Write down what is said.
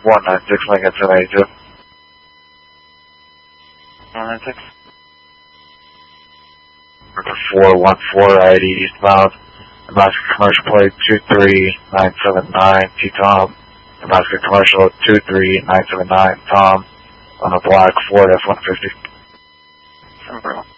196, Lincoln 782. 196. 414, ID eastbound. Nebraska Commercial Plate 23979, T-Tom. Nebraska Commercial 23979, Tom. On a black Ford F-150. 7 Bravo.